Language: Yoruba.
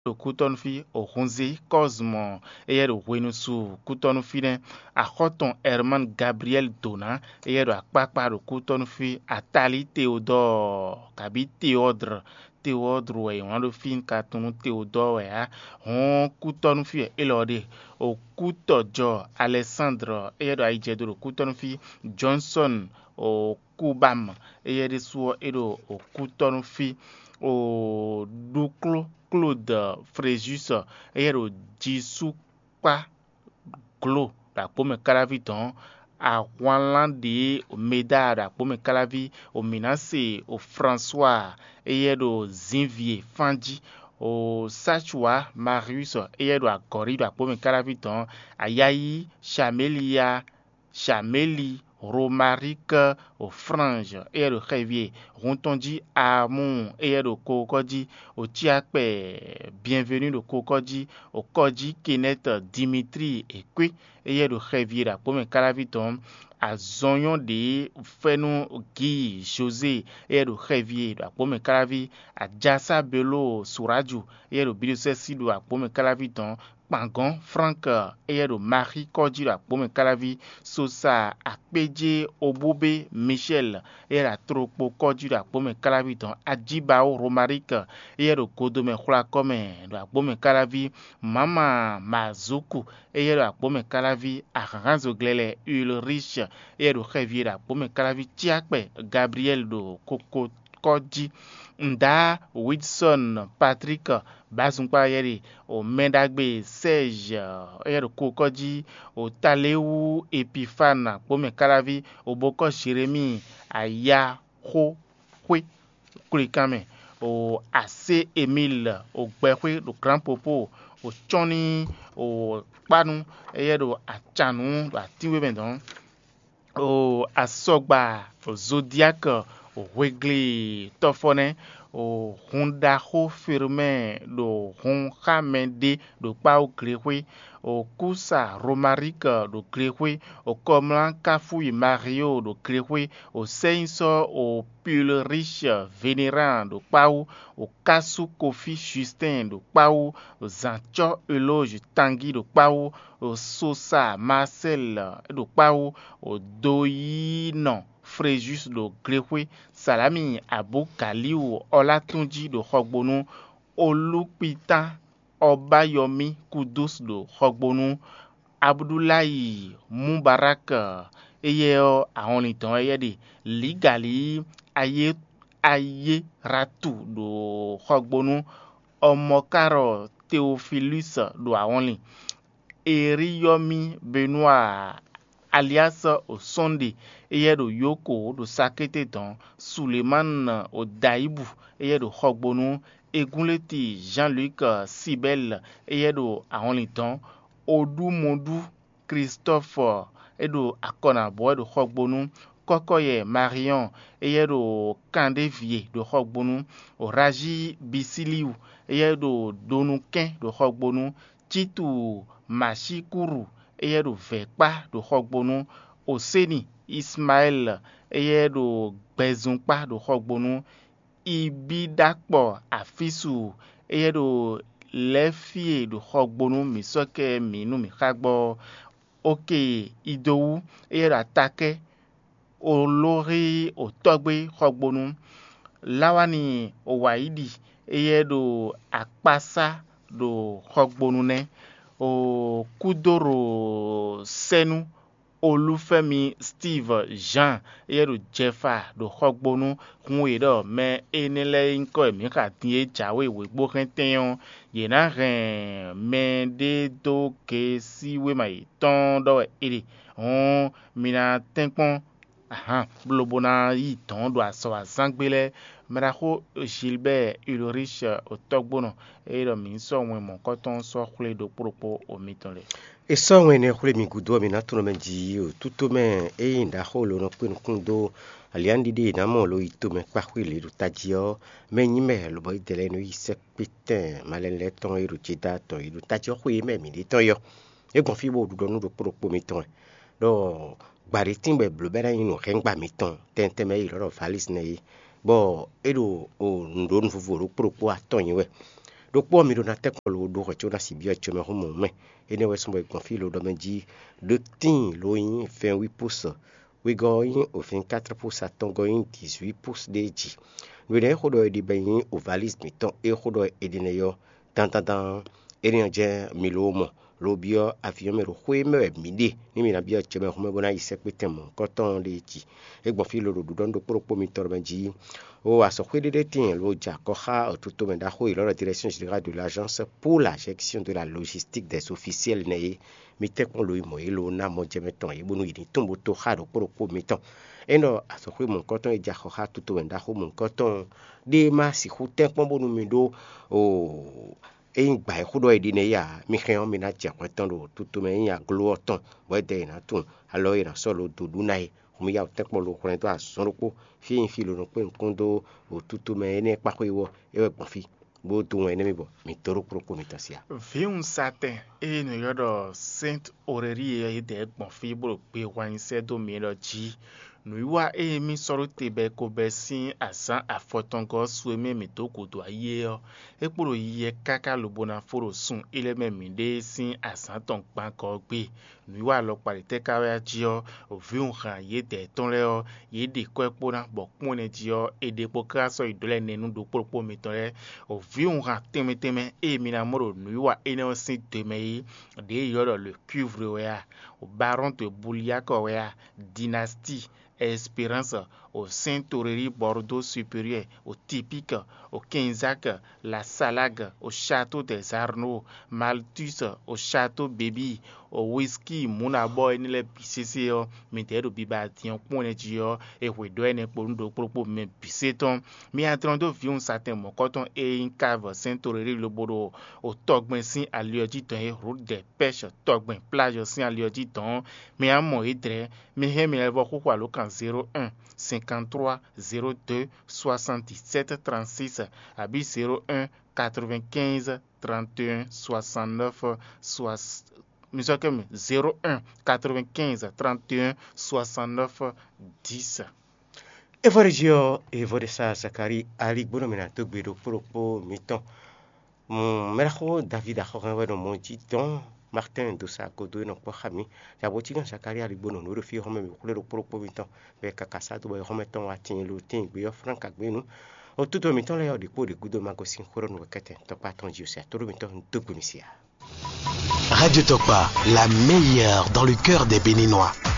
do kuton fi o hunze Cosmo do wenusu kuton fi ne akoton Herman Gabriel Dona do akpakpa do kuton fi Atali Theodore kabi Théodore we wan do fin ka tunu Théodore we a hon kuton fi elode o kutojo Alexandre do aijedo do kuton fi Johnson o Kubam de suo do o kuton fi o Duclos Claude Fréjus o Jisukpa Glo da pome kalaviton a Juanlande o Meda da pome kalavi o Minase o François do Zinvier Fanji o Sachua Marius do Agori da pome kalaviton a Yayi Chameli Romaric au Frange le Révier, Rontondi Amon le Kokodi, au Tiakpe, bienvenue le Kokodi, au Kodi Kenneth Dimitri et Kui, le Révier la pomme calaviton, à Zonion de Fenon Guy José le Révier la pomme calavi, à Jassa Belo Souraju le Bidosesi la pomme calaviton, Pangon Frank do Marie Kodi la pomme calavi Sosa Akpeje Obobe Michel la Tropo Kodi la pomme calaviton Adjibao Romaric do Kodome Khulakome la pomme calavi Mama Mazuku la pomme calavi Aranzo Glele Ulrich do Révier la pomme calavi Tiakpe Gabriel do Koko Kodi Nda Wilson Patrick Bazunkpa o Mendagbe Serge do Kokodi o Taleu Epifana Pome Kalavi o Boko Jérémie Aya Ho Hwe Kulikame o Ase Emile o Gbehwe do Grand Popo o Choni o Panu do Achanu do Atiwe Bendon o Asogba o Zodiac o Wegle Tofone o Honda Ho Firmin do Honhamende do Pau Grehwe o Kusa Romaric do Grehwe o Komlan Kafoui Mario do Grehwe o Seinso o Pulrich Vénérant do Pau o Kasu Kofi Justin do Pau o Zancho Eloge Tanguy do Pau o Sosa Marcel do Pau o Doyinon Fréjus do Grehwe Salami Abou Kaliu Olatunji do Hogbonu Olupita Obayomi Kudus do Hogbonu Abdoulaye Mubarak àwọn ìtàn de Ligali Aye Ratu do Hogbonu Omokaro Theophilus do àwọn Eriyomi Benoit alias o Sunday do Yoko do Sakete don Suleiman o Daibu do Hogbonu Egunleti Jean-Luc Sibel do àwọn Odumodu Christophe do Akonabo do Hogbonu Kokoye Marion do Kandevie do Hogbonu o Raji Bisiliu do Donuken do Hogbonu Titu Mashikuru do Vekpa do Hogbonu Oseni Ismaël do Bezunkpa do Hogbonu Ibidakpo Afisu do Lefie do Hogbonu Misoke Minu Mikagbo Oke Idowu do Atake Olori Otogbe Hogbonu Lawani Owaidi do Akpasa do Hogbonu ne o Kudoro Senu Olufemi Steve Jean do Jeffa do Hogbonu hun do me enele inko emi ka tin jawe we gbo kan teyon ye na ren me de do ke siwe mai ton do on mina tenpon blobona yi ton do aso asangbele Maraho Gilbert Ulrich Otogbono do min so wen mon koton so khule do propo o mitonle e so wen ne khule mi gudo mi na tuno menji o tuto me e nda holo no pin kundo aliandi de na mo lo ito me pa khule do tajio me nyi me lo boy dele no isek pitin malen le ton e ruchida to e do tajio khwe me mi de ton yo e gon fi bo do no do propo miton do gbari timbe blobera yin no rengba miton tente me iro valis ne bo edo o ndon fufuru propo atonyi we do po mi do na tek lo do ko chona si bia chome ho mo me ene we so boy confie lo do menji de tin lo yin fin 8 pouces we go yin au fin 4 pouces ton go yin 18 pouces de ji we ne ko do di ben au valise mi ton e ko do e di ne yo tan ene je mi lo mo lo bio avion me ro khwe me midi ni mi na bia cheme ho me bona ise pete mo koton de ji e gbo fi lo do do pro mi tor menji o aso khwe de tin lo ja ko ha tout me da ho ilo la direction générale de l'agence pour la gestion de la logistique des officiels ne mi te kon lo mo ilo na mo jeme ton e bonu idi tumbo to ha do pro mi ton eno aso khwe mon koton e ja ko ha tout me da ho mon koton de ma si hu te kon bonu mi do o e gba ko do edine ya mi khen mi na je ko ton do tutu me ya glo ton bo de na tun alo ira solo dudu nai mi ya te ko lo ko to asoro ko fi lo no pe nkan do o tutu me ne pa ko iwo e gbon fi bo tu ene mi bo mi toro pro ko mi tasia vi un satin e no yodo saint aurelie e de gbon fi bo pe wan se do mi lo ji nuiwa e mi soro tebe ko besin asan afotongo sueme mi to ko do aye o e poro ye kaka lobona foro sun ile me mi de sin asan ton pan ko gbe nuiwa lo pare te kawe ji o vi un han ye de ton le o ye de ko epona bo pon ne ji o e de po ka so idole nenu do poro mi ton le o vi un han teme e mi na moro nuiwa e no sin teme de yoro le cuivre wea o baron de Bouliac wea dynastie Espérance, au Saint-Aurélie Bordeaux supérieur, au Typique, au Quinzac, la Salague, au Château des Arnaud, Malthus, au Château Baby, au Whisky, Mounabo, et les PCC, Météo Bibation, Ponetio, et Wedouane, pour nous propos, mais Pisseton, mais en train de vivre un certain mon coton et une cave Saint-Aurélie le Bordeaux, au Togben Saint à l'Ioditon, et route des pêches, Togben plage Saint à l'Ioditon, mais à mon idée, mais il va quoi le 01 53 02 77 36 abi 01 95 31 69 60 01 95 31 69 10 Evorigio evoresa sakari ali bono mina to gbedo propo miton meraho David akhon no monjiton Martin Dosa Kodo no po khami ya botigan sakari ali bono no refi home mi kulero propo miton be kakasa to be home ton atin lo tin gbe yo frank agbenu o tuto miton le odi po de gudo magosin khoro no kete to paton jiusa to miton to gumisia Radio Tokpa, la meilleure dans le cœur des Béninois.